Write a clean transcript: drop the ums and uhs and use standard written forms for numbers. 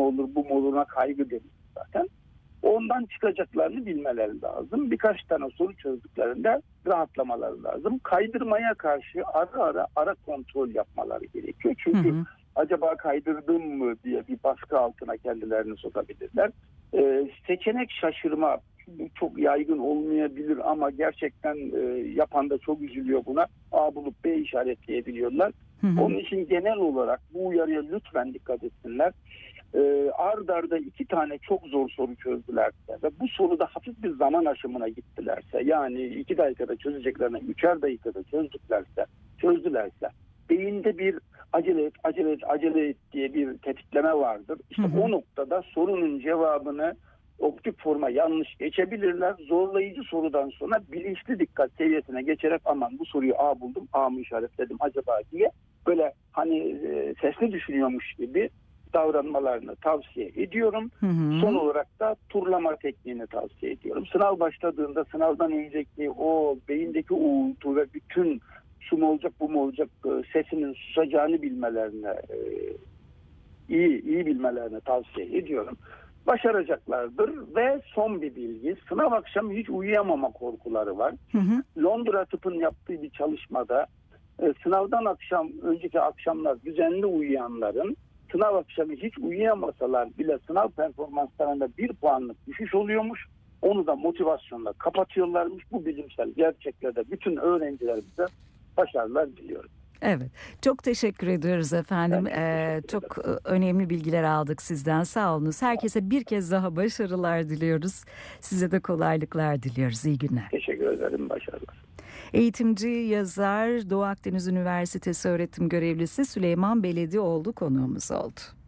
olur, bu mu oluruna kaygı deniyor zaten. Ondan çıkacaklarını bilmeleri lazım. Birkaç tane soru çözdüklerinde rahatlamaları lazım. Kaydırmaya karşı ara kontrol yapmaları gerekiyor. Çünkü acaba kaydırdım mı diye bir baskı altına kendilerini sokabilirler. Seçenek şaşırma çok yaygın olmayabilir ama gerçekten yapan da çok üzülüyor buna. A bulup B işaretleyebiliyorlar. Onun için genel olarak bu uyarıya lütfen dikkat etsinler. Ard arda 2 tane çok zor soru çözdülerse ve bu soruda hafif bir zaman aşımına gittilerse, yani 2 dakikada çözeceklerine 3'er dakikada çözdülerse beyinde bir acele et diye bir tetikleme vardır. İşte o noktada sorunun cevabını optik forma yanlış geçebilirler. Zorlayıcı sorudan sonra bilinçli dikkat seviyesine geçerek aman bu soruyu A buldum, A mı işaretledim acaba diye böyle hani sesli düşünüyormuş gibi davranmalarını tavsiye ediyorum. Son olarak da turlama tekniğini tavsiye ediyorum. Sınav başladığında sınavdan önceki o beyindeki uğultu ve bütün şu mu olacak bu mu olacak sesinin susacağını bilmelerini iyi bilmelerini tavsiye ediyorum. Başaracaklardır ve son bir bilgi. Sınav akşamı hiç uyuyamama korkuları var. Londra Tıp'ın yaptığı bir çalışmada sınavdan önceki akşamlar düzenli uyuyanların sınav akşamı hiç uyuyamasalar bile sınav performanslarında 1 puanlık düşüş oluyormuş. Onu da motivasyonla kapatıyorlarmış. Bu bilimsel gerçeklerde bütün öğrencilerimize başarılar diliyorum. Evet, çok teşekkür ediyoruz efendim. Çok önemli bilgiler aldık sizden. Sağ olunuz. Herkese bir kez daha başarılar diliyoruz. Size de kolaylıklar diliyoruz. İyi günler. Teşekkür ederim. Başarılar. Eğitimci, yazar, Doğu Akdeniz Üniversitesi öğretim görevlisi Süleyman Beledioğlu konuğumuz oldu.